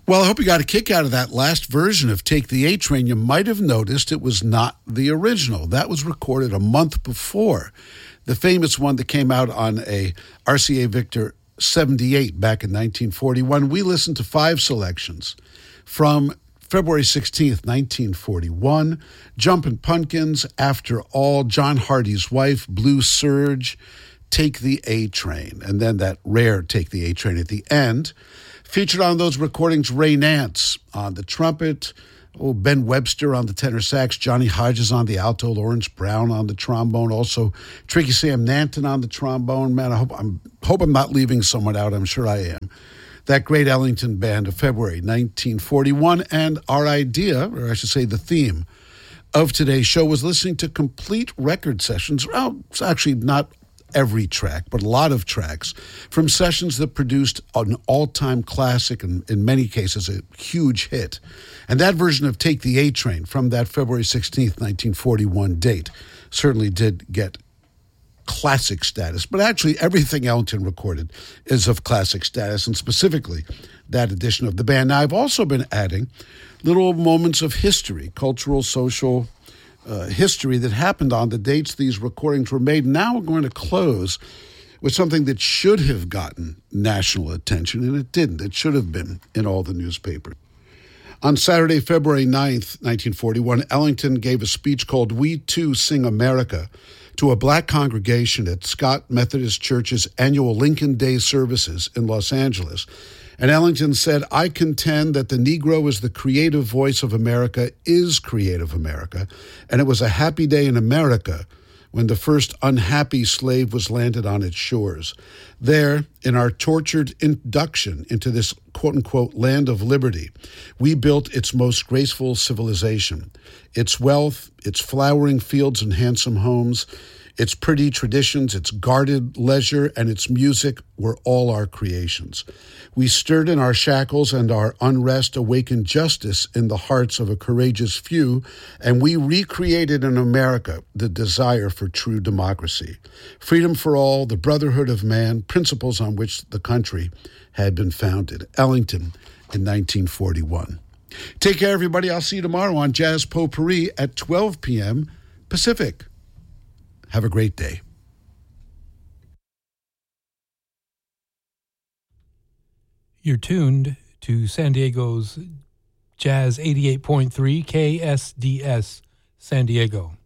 Well, I hope you got a kick out of that last version of Take the A Train. You might have noticed it was not the original. That was recorded a month before the famous one that came out on a RCA Victor 78 back in 1941. We listened to 5 selections from February 16th, 1941, Jumpin' Pumpkins, After All, John Hardy's Wife, Blue Surge, Take the A Train, and then that rare Take the A Train at the end. Featured on those recordings, Ray Nance on the trumpet, Ben Webster on the tenor sax, Johnny Hodges on the alto, Lawrence Brown on the trombone, also Tricky Sam Nanton on the trombone. Man, I hope I'm not leaving someone out. I'm sure I am. That great Ellington band of February 1941, and our idea, or I should say the theme of today's show, was listening to complete record sessions. Well, it's actually not every track, but a lot of tracks from sessions that produced an all-time classic and in many cases a huge hit. And that version of Take the A Train from that February 16th, 1941 date certainly did get classic status. But actually everything Ellington recorded is of classic status, and specifically that edition of the band. Now, I've also been adding little moments of history, cultural, social history that happened on the dates these recordings were made. Now we're going to close with something that should have gotten national attention, and it didn't. It should have been in all the newspapers. On Saturday, February 9th, 1941, Ellington gave a speech called We Too Sing America to a black congregation at Scott Methodist Church's annual Lincoln Day services in Los Angeles. And Ellington said, I contend that the Negro is the creative voice of America, is creative America, and it was a happy day in America when the first unhappy slave was landed on its shores. There, in our tortured induction into this quote-unquote land of liberty, we built its most graceful civilization. Its wealth, its flowering fields and handsome homes, its pretty traditions, its guarded leisure, and its music were all our creations. We stirred in our shackles, and our unrest awakened justice in the hearts of a courageous few, and we recreated in America the desire for true democracy. Freedom for all, the brotherhood of man, principles on which the country had been founded. Ellington in 1941. Take care, everybody. I'll see you tomorrow on Jazz Potpourri at 12 p.m. Pacific. Have a great day. You're tuned to San Diego's Jazz 88.3 KSDS San Diego.